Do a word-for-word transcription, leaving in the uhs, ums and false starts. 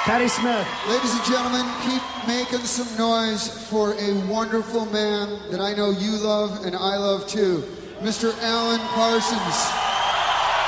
Patti Smith. Ladies and gentlemen, keep making some noise for a wonderful man that I know you love and I love too, Mister Alan Parsons.